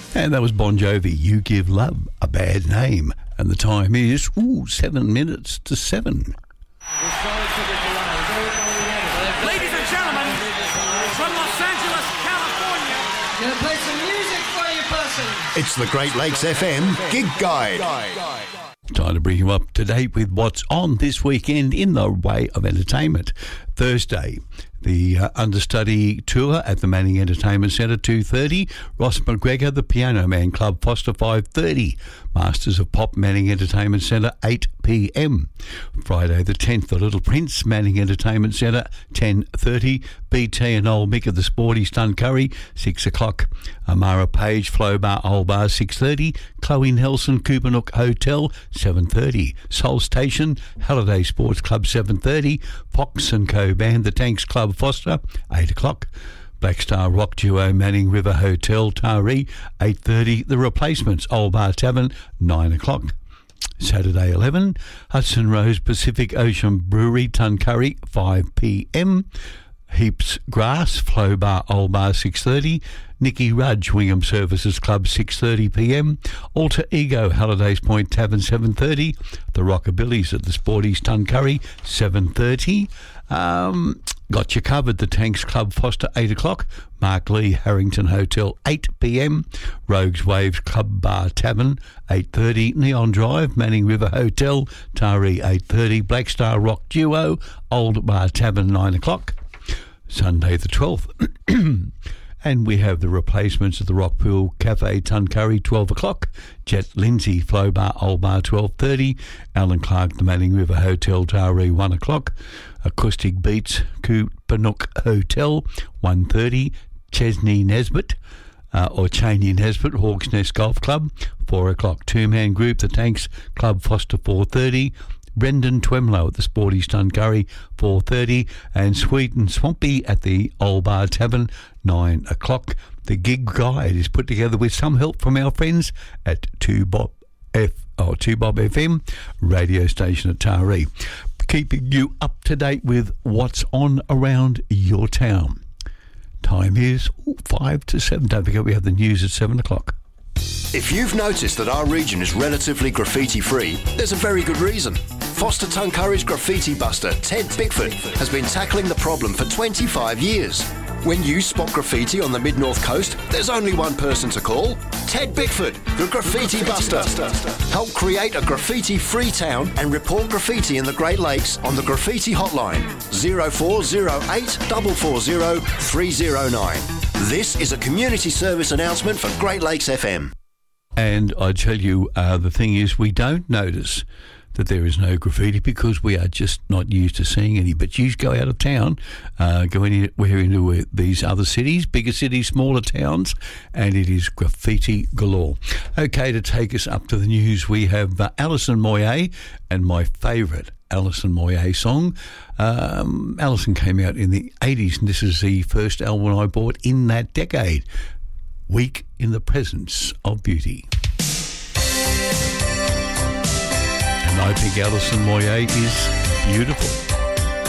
And that was Bon Jovi, You Give Love a Bad Name. And the time is, 7 minutes to 7. Ladies and gentlemen, from Los Angeles, California, gonna play some music for you, person. It's the Great Lakes FM Gig Guide. Time to bring you up to date with what's on this weekend in the way of entertainment. Thursday, the understudy tour at the Manning Entertainment Centre, 2:30. Ross McGregor, the Piano Man Club, Foster, 5:30. Masters of Pop, Manning Entertainment Centre, 8 p.m. Friday the 10th, the Little Prince, Manning Entertainment Centre, 10:30. BT and Old Mick of the Sporty Stun Curry, 6 o'clock. Amara Page, Flow Bar, Old Bar, 6:30. Chloe Nelson, Coopanook Hotel, 7:30. Soul Station, Halliday Sports Club, 7:30. Fox and Co Band, the Tanks Club, Foster, 8 o'clock. Black Star Rock Duo, Manning River Hotel, Taree, 8:30. The Replacements, Old Bar Tavern, 9 o'clock. Saturday 11, Hudson Rose Pacific Ocean Brewery, Tuncurry, 5 p.m. Heaps Grass, Flow Bar, Old Bar, 6:30. Nicky Rudge, Wingham Services Club, 6:30 p.m. Alter Ego, Hallidays Point Tavern, 7:30. The Rockabillys at the Sporties, Tuncurry, 7:30. Got You Covered, the Tanks Club, Foster, 8 o'clock. Mark Lee, Harrington Hotel, 8 p.m. Rogues Waves Club Bar Tavern, 8:30. Neon Drive, Manning River Hotel, Taree, 8:30. Black Star Rock Duo, Old Bar Tavern, 9 o'clock. Sunday the 12th. And we have the Replacements at the Rockpool Cafe, Tuncurry, 12 o'clock. Jet Lindsay, Flow Bar, Old Bar, 12:30. Alan Clark, the Manning River Hotel, Taree, 1 o'clock. Acoustic Beats, Coopanook Hotel, 1:30. Chesney Nesbitt, or Cheney Nesbitt, Hawks Nest Golf Club, 4 o'clock. Two-man group, the Tanks Club, Foster, 4:30. Brendan Twemlow at the Sporty Stun Curry, 4:30. And Sweet and Swampy at the Old Bar Tavern, 9 o'clock. The Gig Guide is put together with some help from our friends at 2Bob FM radio station at Taree, keeping you up to date with what's on around your town. Time is 5 to 7. Don't forget we have the news at 7 o'clock. If you've noticed that our region is relatively graffiti-free, there's a very good reason. Foster Tuncurry's graffiti buster, Ted Bickford, has been tackling the problem for 25 years. When you spot graffiti on the Mid-North Coast, there's only one person to call. Ted Bickford, the Graffiti Buster. Help create a graffiti-free town and report graffiti in the Great Lakes on the Graffiti Hotline, 0408 440 309. This is a community service announcement for Great Lakes FM. And I tell you, the thing is, we don't notice that there is no graffiti because we are just not used to seeing any. But you go out of town, go anywhere into these other cities, bigger cities, smaller towns, and it is graffiti galore. Okay, to take us up to the news, we have Alison Moyet and my favourite Alison Moyet song. Alison came out in the 80s, and this is the first album I bought in that decade. Week in the Presence of Beauty. And I think Alison Moyet is beautiful.